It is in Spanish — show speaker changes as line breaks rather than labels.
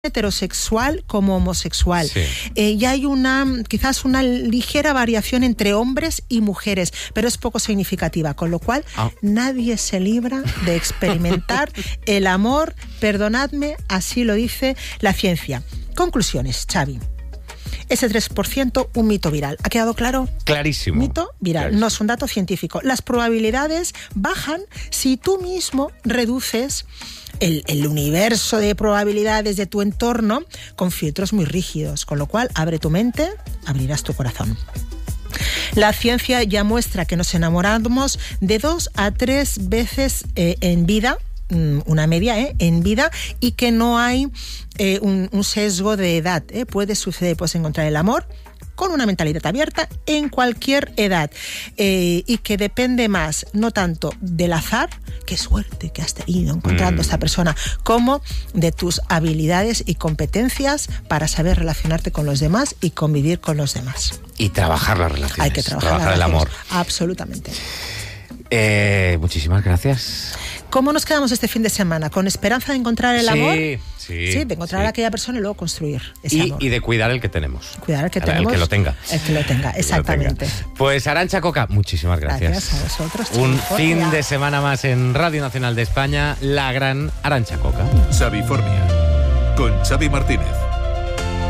heterosexual como homosexual.
Sí.
Y hay quizás una ligera variación entre hombres y mujeres, pero es poco significativa, con lo cual nadie se libra de experimentar el amor, perdonadme, así lo dice la ciencia. Conclusiones, Xavi. Ese 3%, un mito viral. ¿Ha quedado claro?
Clarísimo.
Mito viral,
Clarísimo.
no es un dato científico. Las probabilidades bajan si tú mismo reduces el universo de probabilidades de tu entorno con filtros muy rígidos, con lo cual abre tu mente, abrirás tu corazón. La ciencia ya muestra que nos enamoramos de 2 a 3 veces en vida, una media en vida, y que no hay un sesgo de edad. Puede suceder, puedes encontrar el amor con una mentalidad abierta en cualquier edad, y que depende más, no tanto del azar, qué suerte que has tenido encontrando a esta persona, como de tus habilidades y competencias para saber relacionarte con los demás y convivir con los demás.
Y trabajar las relaciones.
Hay que trabajar
el amor.
Absolutamente.
Muchísimas gracias.
¿Cómo nos quedamos este fin de semana? ¿Con esperanza de encontrar el amor?
Sí,
de encontrar a aquella persona y luego construir ese amor.
Y de cuidar el que tenemos.
Cuidar el que tenemos.
El que lo tenga.
El que lo tenga, exactamente.
Pues Arantxa Coca, muchísimas gracias.
Gracias a vosotros.
Un fin de semana más en Radio Nacional de España, la gran Arantxa Coca.
Xavifornia, con Xavi Martínez.